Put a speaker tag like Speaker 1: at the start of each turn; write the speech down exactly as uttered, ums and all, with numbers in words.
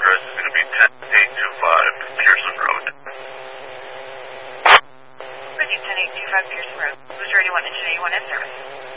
Speaker 1: address is going to be ten eight two five Pearson Road.
Speaker 2: Bridget, ten eight two five Pearson Road. Booster eighty-one, engine eighty-one in service.